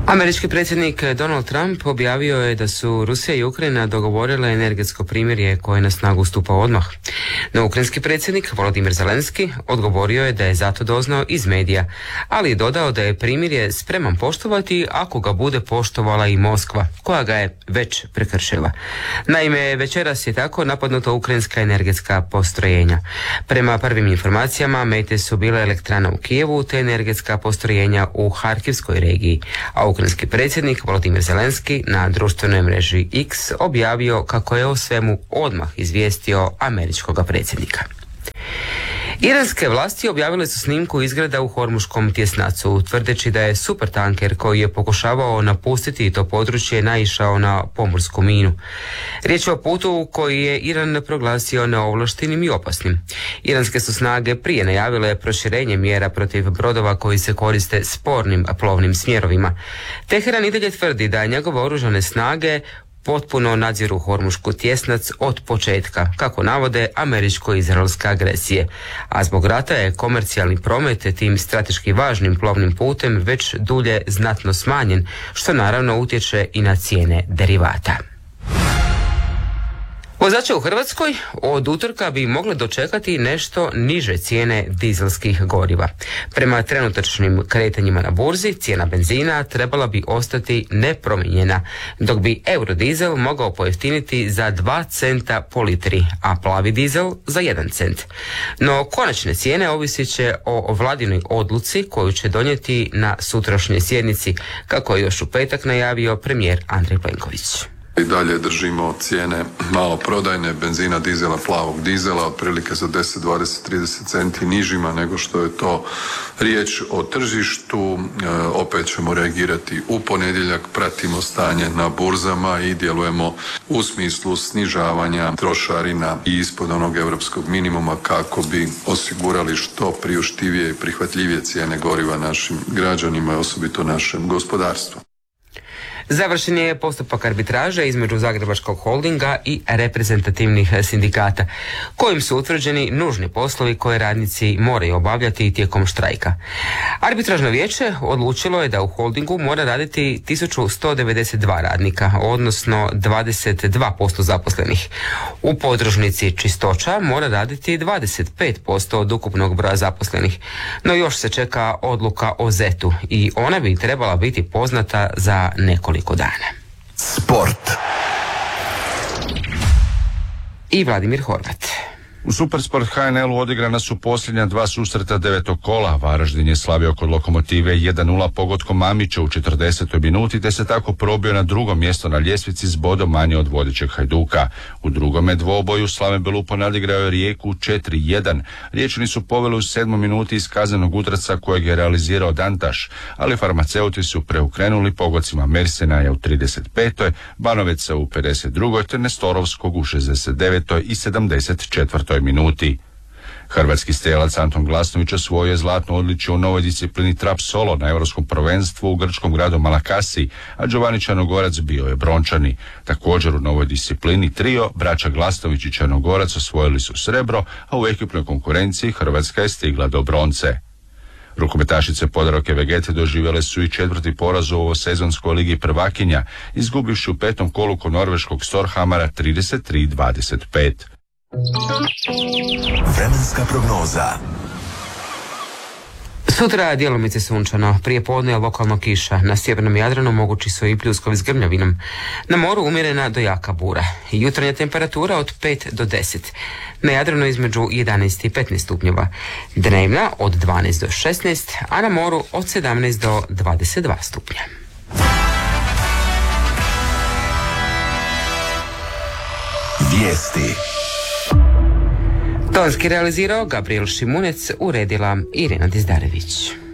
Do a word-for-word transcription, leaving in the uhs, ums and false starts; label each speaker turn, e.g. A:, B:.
A: Američki predsjednik Donald Trump objavio je da su Rusija i Ukrajina dogovorile energetsko primirje koje na snagu stupa odmah. No ukrajinski predsjednik Volodymyr Zelenski odgovorio je da je zato doznao iz medija, ali je dodao da je primirje spreman poštovati ako ga bude poštovala i Moskva, koja ga je već prekršila. Naime, večeras je tako napadnuta ukrajinska energetska postrojenja. Prema prvim informacijama, mete su bile elektrana u Kijevu te energetska postrojenja u Harkivskoj regiji, a ukrajinski predsjednik Volodymyr Zelenski na društvenoj mreži X objavio kako je o svemu odmah izvijestio američkog predsjednika. Iranske vlasti objavile su snimku izgreda u Hormuškom tjesnacu, tvrdeći da je supertanker koji je pokušavao napustiti to područje naišao na pomorsku minu. Riječ je o putu koji je Iran proglasio neovlaštenim i opasnim. Iranske su snage prije najavile proširenje mjera protiv brodova koji se koriste spornim plovnim smjerovima. Teheran i dalje tvrdi da njegove oružane snage potpuno nadziru Hormuški tjesnac od početka, kako navode američko-izraelske agresije, a zbog rata je komercijalni promet tim strateški važnim plovnim putem već dulje znatno smanjen, što naravno utječe i na cijene derivata. Vozače u Hrvatskoj od utorka bi mogle dočekati nešto niže cijene dizelskih goriva. Prema trenutačnim kretanjima na burzi, cijena benzina trebala bi ostati nepromijenjena, dok bi eurodizel mogao pojeftiniti za dva centa po litri, a plavi dizel za jedan cent. No konačne cijene ovisit će o vladinoj odluci koju će donijeti na sutrašnjoj sjednici, kako je još u petak najavio premijer Andrej Plenković.
B: I dalje držimo cijene maloprodajne benzina, dizela, plavog dizela otprilike za deset, dvadeset, trideset centi nižima nego što je to riječ o tržištu. E, opet ćemo reagirati u ponedjeljak, pratimo stanje na burzama i djelujemo u smislu snižavanja trošarina i ispod onog europskog minimuma kako bi osigurali što priuštivije i prihvatljivije cijene goriva našim građanima i osobito našem gospodarstvu.
A: Završen je postupak arbitraže između Zagrebačkog holdinga i reprezentativnih sindikata, kojim su utvrđeni nužni poslovi koje radnici moraju obavljati tijekom štrajka. Arbitražno vijeće odlučilo je da u holdingu mora raditi tisuću sto devedeset dva radnika, odnosno dvadeset dva posto zaposlenih. U podružnici Čistoća mora raditi dvadeset pet posto od ukupnog broja zaposlenih, no još se čeka odluka o zetu i ona bi trebala biti poznata za nekoliko dana.
C: Sport.
A: I Vladimir Horvat.
D: U Supersport H N L-u odigrana su posljednja dva susreta devetog kola. Varaždin je slavio kod Lokomotive jedan nula pogodkom Mamića u četrdesetoj minuti, te se tako probio na drugo mjesto na ljestvici s bodom manje od vodećeg Hajduka. U drugome dvoboju Slaven Belupo nadigrao je Rijeku četiri jedan. Riječani su poveli u sedmoj minuti iz kaznenog udarca kojeg je realizirao Dantaš, ali farmaceuti su preokrenuli pogodcima Mersenaja u trideset petoj, Banoveca u pedeset drugoj te Nestorovskog u šezdeset devetoj i sedamdeset četvrtoj minuti. Hrvatski strijelac Anton Glasnović osvojio je zlatno odličje u novoj disciplini trap solo na europskom prvenstvu u grčkom gradu Malakasi, a Giovanni Črnogorac bio je brončani. Također u novoj disciplini trio, braća Glasnović i Črnogorac osvojili su srebro, a u ekipnoj konkurenciji Hrvatska je stigla do bronce. Rukometašice Podravke Vegete doživjele su i četvrti poraz u ovosezonskoj ligi prvakinja, izgubivši u petom kolu kod norveškog Storhamara trideset tri dvadeset pet.
C: Vremenska prognoza.
A: Sutra djelomice sunčano, prije podne je lokalno kiša, na sjevernom Jadranu mogući su i pljuskovi s grmljavinom, na moru umjerena do jaka bura, jutarnja temperatura od pet do deset, na Jadranu između jedanaest i petnaest stupnjeva, dnevna od dvanaest do šesnaest, a na moru od sedamnaest do dvadeset dva stupnja.
C: Vijesti.
A: Tonski realizirao Gabriel Šimunec, uredila Irena Dizdarević.